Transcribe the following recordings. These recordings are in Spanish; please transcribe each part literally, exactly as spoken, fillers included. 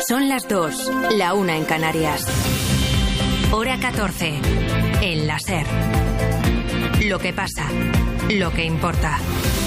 Son las dos, la una en Canarias. Hora catorce, en la SER. Lo que pasa, lo que importa.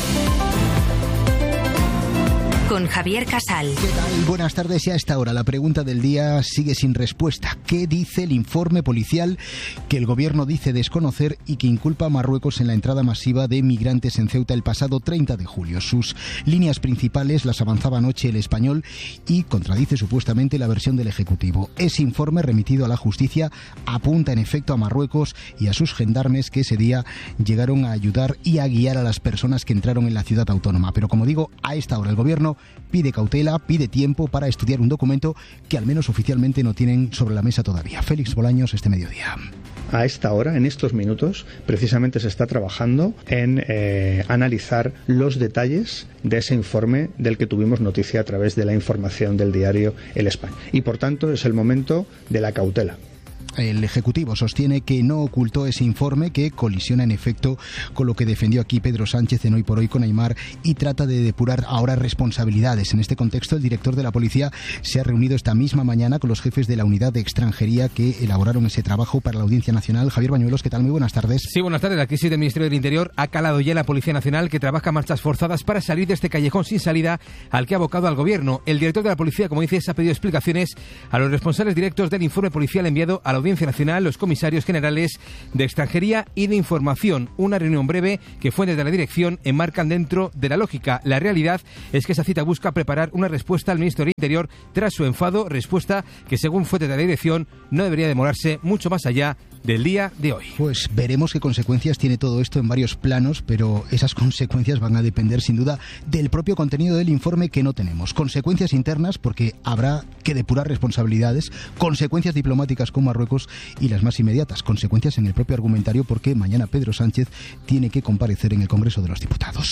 Con Javier Casal. ¿Qué tal? Buenas tardes. Y a esta hora la pregunta del día sigue sin respuesta. ¿Qué dice el informe policial que el gobierno dice desconocer y que inculpa a Marruecos en la entrada masiva de migrantes en Ceuta el pasado treinta de julio? Sus líneas principales las avanzaba anoche El Español y contradice supuestamente la versión del Ejecutivo. Ese informe remitido a la justicia apunta en efecto a Marruecos y a sus gendarmes que ese día llegaron a ayudar y a guiar a las personas que entraron en la ciudad autónoma. Pero como digo, a esta hora el gobierno pide cautela, pide tiempo para estudiar un documento que al menos oficialmente no tienen sobre la mesa todavía. Félix Bolaños, este mediodía. A esta hora, en estos minutos, precisamente se está trabajando en eh, analizar los detalles de ese informe del que tuvimos noticia a través de la información del diario El Español. Y por tanto es el momento de la cautela. El Ejecutivo sostiene que no ocultó ese informe, que colisiona en efecto con lo que defendió aquí Pedro Sánchez en Hoy por Hoy con Aimar, y trata de depurar ahora responsabilidades. En este contexto, el director de la Policía se ha reunido esta misma mañana con los jefes de la unidad de extranjería que elaboraron ese trabajo para la Audiencia Nacional. Javier Bañuelos, ¿qué tal? Muy buenas tardes. Sí, buenas tardes. La crisis del Ministerio del Interior ha calado ya en la Policía Nacional, que trabaja marchas forzadas para salir de este callejón sin salida al que ha abocado al Gobierno. El director de la Policía, como dices, ha pedido explicaciones a los responsables directos del informe policial enviado a la Audiencia Nacional, los comisarios generales de Extranjería y de Información. Una reunión breve que fuentes de la dirección enmarcan dentro de la lógica. La realidad es que esa cita busca preparar una respuesta al ministro del Interior tras su enfado, respuesta que según fuentes de la dirección no debería demorarse mucho más allá del día de hoy. Pues veremos qué consecuencias tiene todo esto en varios planos, pero esas consecuencias van a depender sin duda del propio contenido del informe que no tenemos. Consecuencias internas porque habrá que depurar responsabilidades, consecuencias diplomáticas con Marruecos y las más inmediatas, consecuencias en el propio argumentario porque mañana Pedro Sánchez tiene que comparecer en el Congreso de los Diputados.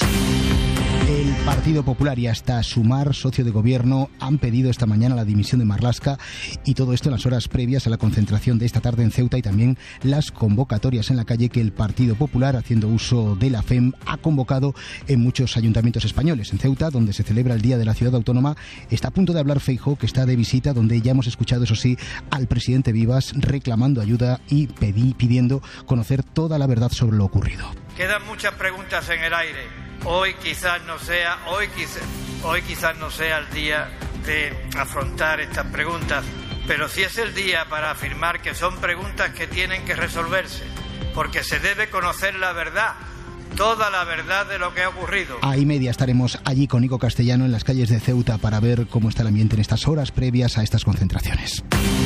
El Partido Popular y hasta Sumar, socio de gobierno, han pedido esta mañana la dimisión de Marlaska, y todo esto en las horas previas a la concentración de esta tarde en Ceuta y también las convocatorias en la calle que el Partido Popular, haciendo uso de la F E M, ha convocado en muchos ayuntamientos españoles. En Ceuta, donde se celebra el Día de la Ciudad Autónoma, está a punto de hablar Feijóo, que está de visita, donde ya hemos escuchado, eso sí, al presidente Vivas reclamando ayuda y pedí, pidiendo conocer toda la verdad sobre lo ocurrido. Quedan muchas preguntas en el aire. Hoy quizás no sea, hoy quizás, hoy quizás no sea el día de afrontar estas preguntas, pero sí es el día para afirmar que son preguntas que tienen que resolverse, porque se debe conocer la verdad, toda la verdad de lo que ha ocurrido. A y media estaremos allí con Nico Castellano en las calles de Ceuta para ver cómo está el ambiente en estas horas previas a estas concentraciones.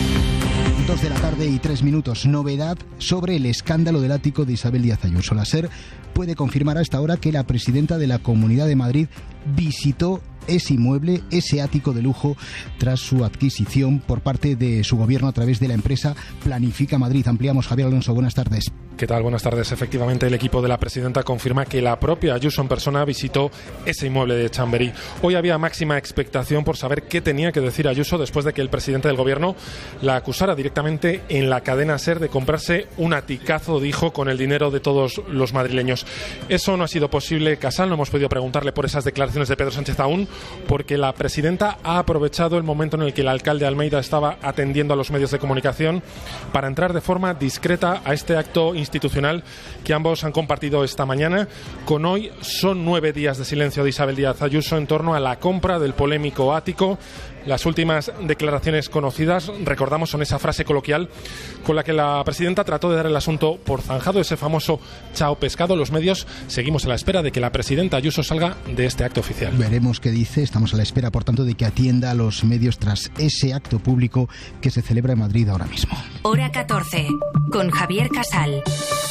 Dos de la tarde y tres minutos. Novedad sobre el escándalo del ático de Isabel Díaz Ayuso. La SER puede confirmar a esta hora que la presidenta de la Comunidad de Madrid visitó ese inmueble, ese ático de lujo, tras su adquisición por parte de su gobierno a través de la empresa Planifica Madrid. Ampliamos. Javier Alonso, buenas tardes. ¿Qué tal? Buenas tardes. Efectivamente, el equipo de la presidenta confirma que la propia Ayuso en persona visitó ese inmueble de Chamberí. Hoy había máxima expectación por saber qué tenía que decir Ayuso después de que el presidente del gobierno la acusara directamente en la cadena SER de comprarse un aticazo, dijo, con el dinero de todos los madrileños. Eso no ha sido posible, Casal. No hemos podido preguntarle por esas declaraciones de Pedro Sánchez aún, porque la presidenta ha aprovechado el momento en el que el alcalde Almeida estaba atendiendo a los medios de comunicación para entrar de forma discreta a este acto institucional que ambos han compartido esta mañana. Con hoy son nueve días de silencio de Isabel Díaz Ayuso en torno a la compra del polémico ático. Las últimas declaraciones conocidas, recordamos, son esa frase coloquial con la que la presidenta trató de dar el asunto por zanjado, ese famoso chao pescado. Los medios seguimos a la espera de que la presidenta Ayuso salga de este acto oficial. Veremos qué dice. Estamos a la espera, por tanto, de que atienda a los medios tras ese acto público que se celebra en Madrid ahora mismo. Hora catorce, con Javier Casal.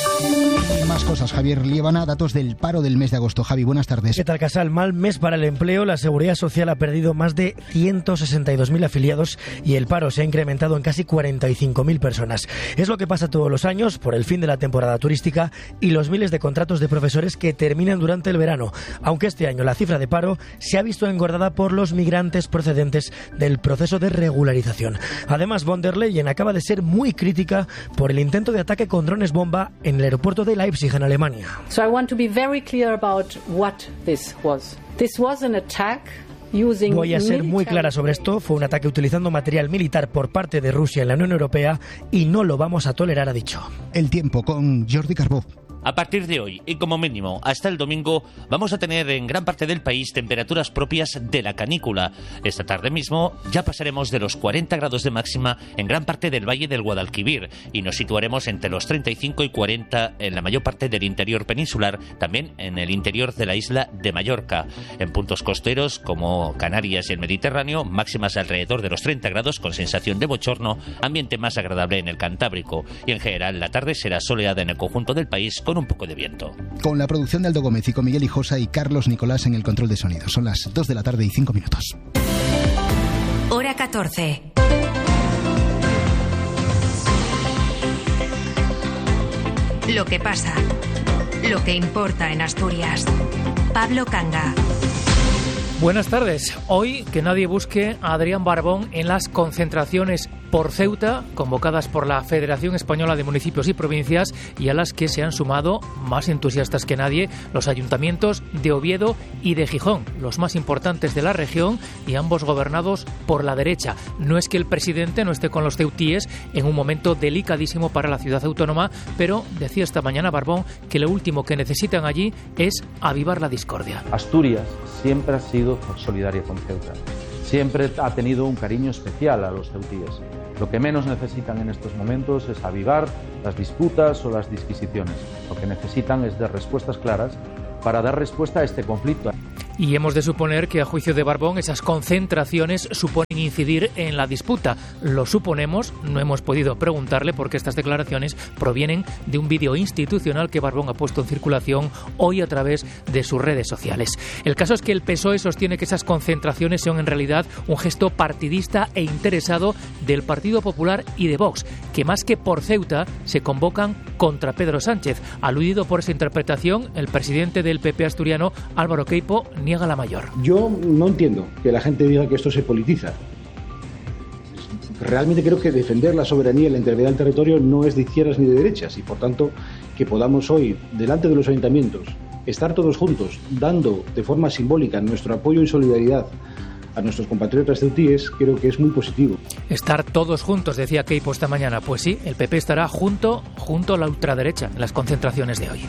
Y más cosas. Javier Liébana, datos del paro del mes de agosto. Javi, buenas tardes. ¿Qué tal, Casal? Mal mes para el empleo. La Seguridad Social ha perdido más de ciento sesenta y dos mil afiliados y el paro se ha incrementado en casi cuarenta y cinco mil personas. Es lo que pasa todos los años por el fin de la temporada turística y los miles de contratos de profesores que terminan durante el verano, aunque este año la cifra de paro se ha visto engordada por los migrantes procedentes del proceso de regularización. Además, von der Leyen acaba de ser muy crítica por el intento de ataque con drones bomba en el aeropuerto de Leipzig, en Alemania. So I want to be very clear about what this was. This was an attack Voy a ser muy clara sobre esto. Fue un ataque utilizando material militar por parte de Rusia en la Unión Europea y no lo vamos a tolerar, ha dicho. El tiempo con Jordi Carbó. A partir de hoy, y como mínimo hasta el domingo, vamos a tener en gran parte del país temperaturas propias de la canícula. Esta tarde mismo ya pasaremos de los cuarenta grados de máxima en gran parte del valle del Guadalquivir y nos situaremos entre los treinta y cinco y cuarenta en la mayor parte del interior peninsular, también en el interior de la isla de Mallorca. En puntos costeros como Canarias y el Mediterráneo, máximas alrededor de los treinta grados con sensación de bochorno, ambiente más agradable en el Cantábrico. Y en general la tarde será soleada en el conjunto del país con un poco de viento. Con la producción de Aldo Gómez y con Miguel Hijosa y Carlos Nicolás en el control de sonido. Son las dos de la tarde y cinco minutos. Hora catorce. Lo que pasa, lo que importa en Asturias. Pablo Canga. Buenas tardes. Hoy que nadie busque a Adrián Barbón en las concentraciones por Ceuta, convocadas por la Federación Española de Municipios y Provincias y a las que se han sumado, más entusiastas que nadie, los ayuntamientos de Oviedo y de Gijón, los más importantes de la región y ambos gobernados por la derecha. No es que el presidente no esté con los ceutíes en un momento delicadísimo para la ciudad autónoma, pero decía esta mañana Barbón que lo último que necesitan allí es avivar la discordia. Asturias siempre ha sido solidaria con Ceuta. Siempre ha tenido un cariño especial a los ceutíes. Lo que menos necesitan en estos momentos es avivar las disputas o las disquisiciones. Lo que necesitan es dar respuestas claras para dar respuesta a este conflicto. Y hemos de suponer que, a juicio de Barbón, esas concentraciones suponen incidir en la disputa. Lo suponemos, no hemos podido preguntarle porque estas declaraciones provienen de un vídeo institucional que Barbón ha puesto en circulación hoy a través de sus redes sociales. El caso es que el P S O E sostiene que esas concentraciones son en realidad un gesto partidista e interesado del Partido Popular y de Vox, que más que por Ceuta se convocan contra Pedro Sánchez. Aludido por esa interpretación, el presidente del P P asturiano, Álvaro Queipo, niega la mayor. Yo no entiendo que la gente diga que esto se politiza. Realmente creo que defender la soberanía y la integridad del territorio no es de izquierdas ni de derechas y por tanto que podamos hoy, delante de los ayuntamientos, estar todos juntos dando de forma simbólica nuestro apoyo y solidaridad a nuestros compatriotas ceutíes, creo que es muy positivo. Estar todos juntos, decía Queipo esta mañana. Pues sí, el P P estará junto, junto a la ultraderecha en las concentraciones de hoy.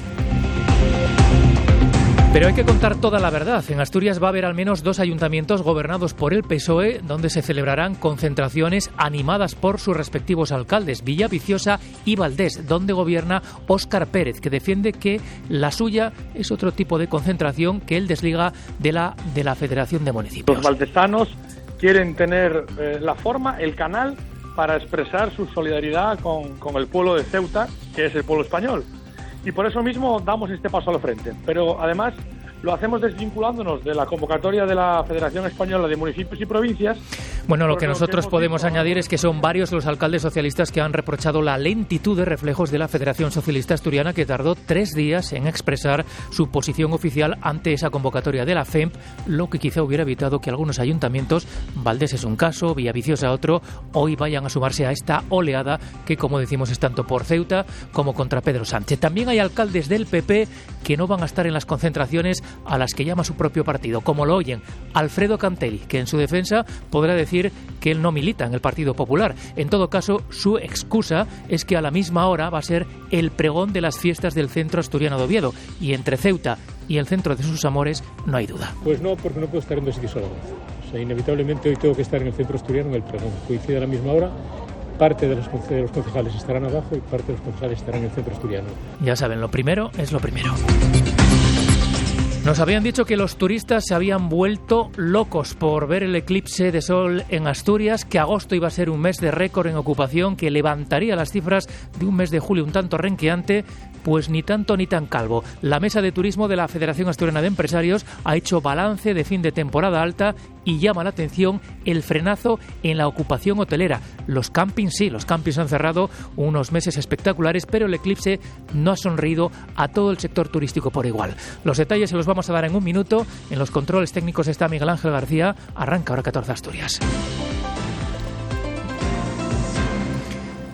Pero hay que contar toda la verdad. En Asturias va a haber al menos dos ayuntamientos gobernados por el P S O E donde se celebrarán concentraciones animadas por sus respectivos alcaldes, Villaviciosa y Valdés, donde gobierna Óscar Pérez, que defiende que la suya es otro tipo de concentración que él desliga de la, de la Federación de Municipios. Los valdesanos quieren tener eh, la forma, el canal para expresar su solidaridad con, con el pueblo de Ceuta, que es el pueblo español. Y por eso mismo damos este paso al frente. Pero además lo hacemos desvinculándonos de la convocatoria de la Federación Española de Municipios y Provincias. Bueno, lo que nosotros podemos añadir es que son varios los alcaldes socialistas que han reprochado la lentitud de reflejos de la Federación Socialista Asturiana, que tardó tres días en expresar su posición oficial ante esa convocatoria de la F E M P, lo que quizá hubiera evitado que algunos ayuntamientos, Valdés es un caso, Villaviciosa otro, hoy vayan a sumarse a esta oleada que, como decimos, es tanto por Ceuta como contra Pedro Sánchez. También hay alcaldes del P P que no van a estar en las concentraciones a las que llama su propio partido, como lo oyen Alfredo Cantelli, que en su defensa podrá decir que él no milita en el Partido Popular. En todo caso, su excusa es que a la misma hora va a ser el pregón de las fiestas del Centro Asturiano de Oviedo, y entre Ceuta y el centro de sus amores no hay duda. Pues no, porque no puedo estar en dos sitios a la vez. O sea, inevitablemente hoy tengo que estar en el Centro Asturiano en el pregón. Coincide a la misma hora. Parte de los, de los concejales estarán abajo y parte de los concejales estarán en el Centro Asturiano. Ya saben, lo primero es lo primero. Nos habían dicho que los turistas se habían vuelto locos por ver el eclipse de sol en Asturias, que agosto iba a ser un mes de récord en ocupación, que levantaría las cifras de un mes de julio un tanto renqueante. Pues ni tanto ni tan calvo. La Mesa de Turismo de la Federación Asturiana de Empresarios ha hecho balance de fin de temporada alta y llama la atención el frenazo en la ocupación hotelera. Los campings sí, los campings han cerrado unos meses espectaculares, pero el eclipse no ha sonreído a todo el sector turístico por igual. Los detalles se los vamos a dar en un minuto. En los controles técnicos está Miguel Ángel García. Arranca Hora catorce Asturias.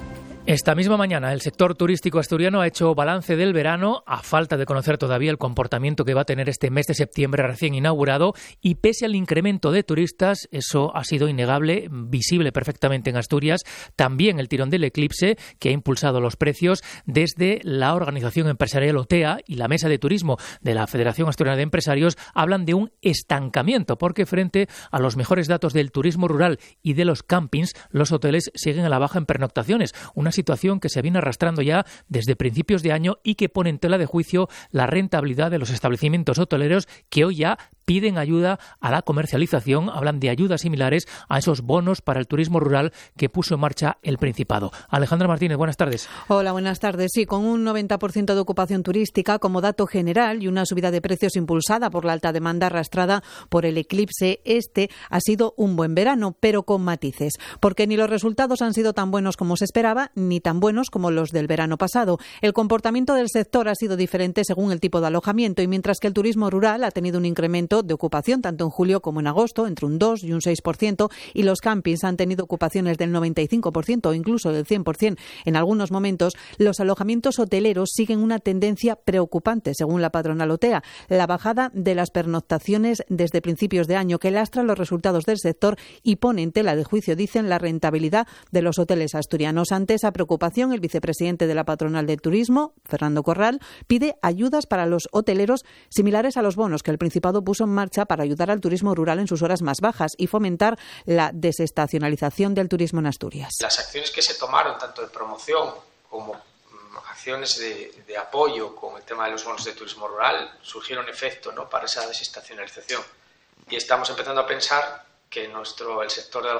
Esta misma mañana el sector turístico asturiano ha hecho balance del verano, a falta de conocer todavía el comportamiento que va a tener este mes de septiembre recién inaugurado, y pese al incremento de turistas, eso ha sido innegable, visible perfectamente en Asturias, también el tirón del eclipse que ha impulsado los precios. Desde la organización empresarial O T E A y la Mesa de Turismo de la Federación Asturiana de Empresarios hablan de un estancamiento, porque frente a los mejores datos del turismo rural y de los campings, los hoteles siguen a la baja en pernoctaciones, una situación que se viene arrastrando ya desde principios de año y que pone en tela de juicio la rentabilidad de los establecimientos hoteleros, que hoy ya piden ayuda a la comercialización. Hablan de ayudas similares a esos bonos para el turismo rural que puso en marcha el Principado. Alejandra Martínez, buenas tardes. Hola, buenas tardes. Sí, con un noventa por ciento de ocupación turística como dato general y una subida de precios impulsada por la alta demanda arrastrada por el eclipse, este ha sido un buen verano, pero con matices, porque ni los resultados han sido tan buenos como se esperaba, ni tan buenos como los del verano pasado. El comportamiento del sector ha sido diferente según el tipo de alojamiento, y mientras que el turismo rural ha tenido un incremento de ocupación tanto en julio como en agosto, entre un dos y un seis por ciento, y los campings han tenido ocupaciones del noventa y cinco por ciento o incluso del cien por ciento en algunos momentos, los alojamientos hoteleros siguen una tendencia preocupante, según la patronal O T E A, la bajada de las pernoctaciones desde principios de año, que lastra los resultados del sector y pone en tela de juicio, dicen, la rentabilidad de los hoteles asturianos. Ante esa preocupación, el vicepresidente de la patronal de turismo, Fernando Corral, pide ayudas para los hoteleros similares a los bonos que el Principado puso en marcha para ayudar al turismo rural en sus horas más bajas y fomentar la desestacionalización del turismo en Asturias. Las acciones que se tomaron, tanto de promoción como acciones de, de apoyo con el tema de los bonos de turismo rural, surgieron efecto, ¿no?, para esa desestacionalización. Y estamos empezando a pensar que nuestro, el sector de